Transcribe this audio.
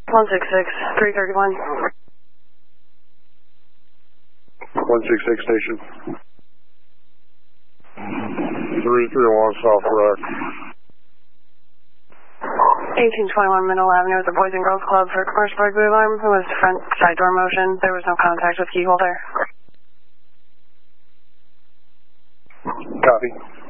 166, 331. 166 station. 331 South Rack. 1821 Middle Avenue at the Boys and Girls Club for commercial burglary alarm. It was front side door motion. There was no contact with key holder. Copy.